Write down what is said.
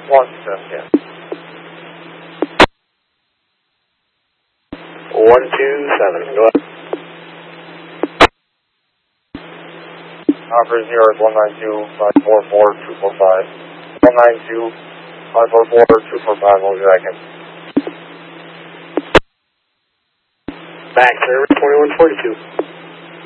Launch success, yeah. 127, go ahead. Operator 0 is 192-544-245. 192-544-245, hold your second. Back service 2142.